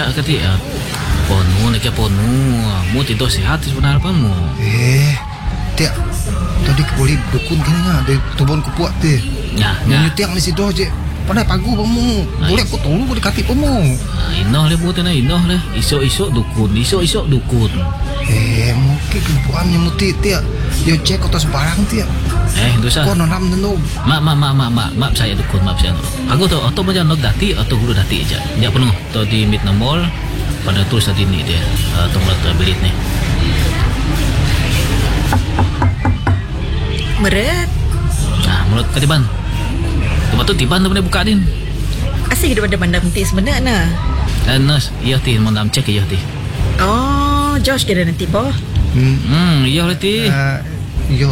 cak kati ponu nak ponu mu tidur sihat sebenarnya kamu. Tiap tadi boleh dukun kena ada tubon kupuak tu. Nyutiang di situ je. Pandai pagu kamu. Boleh aku tolong boleh kati kamu. Inoh le buat inoh le. Isok dukun. Mungkin kebuannya muti tiap. Dia cek atas barang tiap. Dosa. Kau nonam dulu. Maaf saya dukun, maaf saya. Aku tu atau macam nok dati atau guru dati aja. Dia penuh. Tu di Midna Mall pada tulis tadi ni dia. Tunggu bilik ni. Meret. Menurut katiban. Lepas tu tiban tu boleh buka din. Asyik kita pada bandar nanti sebenarnya. Nas, iya ti mau nam cek iya ti. Oh, Josh kira nanti boh. Iya lah ti. Yo.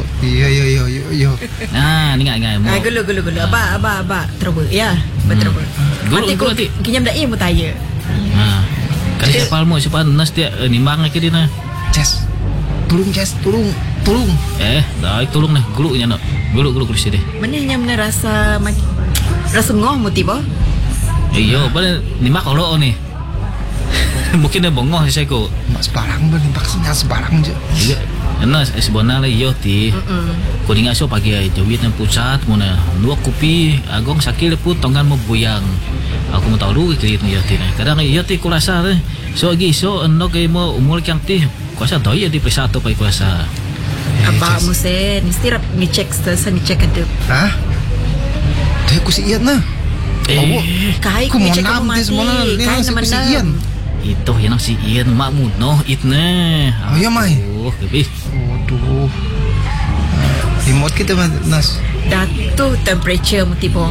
Ni ngai. Gulu. Aba. Terus ya, betul. Gulu ti. Kinyam dah mu tanya. Kasi siapa nas dia nimbang ke dia na. Ces. Tolong. Dah tolong nih gulunya nak. Gulu sini. Mana yang rasa ngoh mu tiba? Iya, mana ni mak kalau ni. Mungkin dia bongong saya ko. Mak sebarang ben vaksinnya sebarang je. Iya. Enas sebenarnya iyo ti. Ko dinga so pagi ai jawit nang pusat muna. Dua kopi agong sakil pun tongan mo buyang. Aku mau tahu dulu kiri ni iyo ti. Kadang iyo ti ko rasa ni. So agi so nok ai mo umur kang ti. Ko rasa doi di pesat tu pai ko rasa. Abah musen mesti rap ngecek ada. Dia aku si Ian lah. Kai ku ngecek kamu mati. Kai nama Itu yang si Ian makmu noh itne. Ya mai. Lebih. Aduh. Remote kita nas. Datu temperature mu tiba.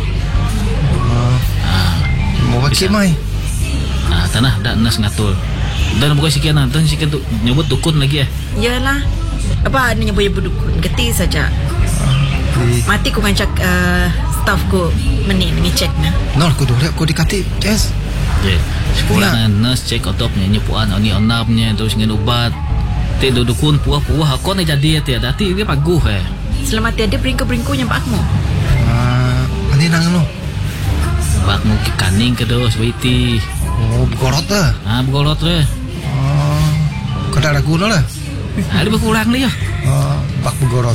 Mau pakai mai. Tanah dak nas ngatul. Dan bukan sekian dan sekian tu nyebut dukun lagi Yalah. Apa ni nyebut dukun? Geti saja. Mati ku ngancak staff ku meni ngecek na. Nol ku dulu aku dikati. Yes. Sekolah nurse cek otop nyepuan ani onapnya terus ngen ubat. Te dukun puah-puah aku ni jadi ti dati dia paguh Selamat tiada bringko-bringko yang pakmu. Ani nang no. Pakmu ke kaning ke dos witi. Bergorot dah. Bergorot dah. Kada ragu no lah. Ada berkurang dia. Bak bergorot.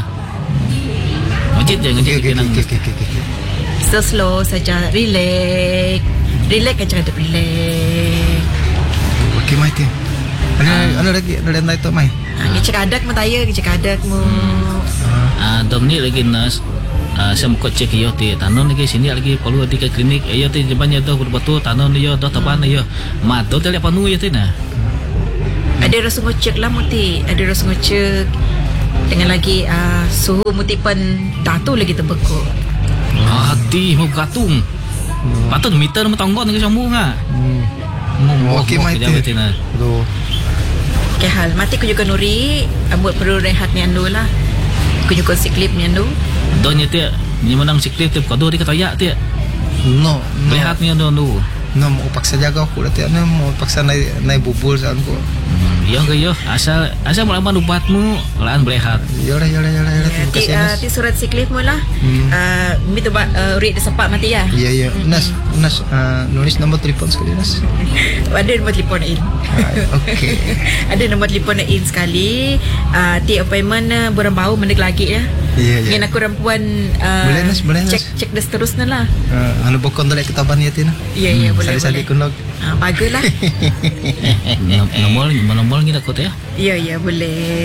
Ngejit je kenang. Slow saja, relax aja ada relax. Okey mai ti. Ada lagi ada naik tu mai. Ngecek adak mu taya, ngecek adak mu. Dom ni lagi nas. Saya mau cek iyo ti tanon lagi sini lagi perlu di ke klinik iyo ti jebannya tu betul tanon iyo dah taban iyo. Mat tu tele panu iyo ti na. Ada rasa ngecek lah muti, ada rasa ngecek dengan lagi suhu muti pun datu lagi terbekuk. Hati mau gatung. Patut meter mau tanggon ke sambung Okey mai ti. Okey hal mati ku juga nuri ambut perlu rehat ni andu lah. Ku juga siklip ni andu. Donya ti ni menang siklip ti kado di katayak ti. No. Rehat ni andu. No mau paksa jaga aku dah tiap mau paksa naik bubul san ku. Yo asal melawan ubatmu laan berehat. Yo lah. Ti surat siklip mu lah. Mi tu urit sepak mati ya. Iya. Nas nulis nombor telefon sekali nas. Ada nombor telefon in. Okey. Ada nombor telefon in sekali. Ti appointment burang bau mendek lagi ya. Iya. Dengan aku rampuan boleh nas. Cek dah seterusnya lah. Anu bokon dalek ketaban ya tina. Iya boleh. Sali kunog. Baguslah. Nomor kita kota ya. Ya boleh.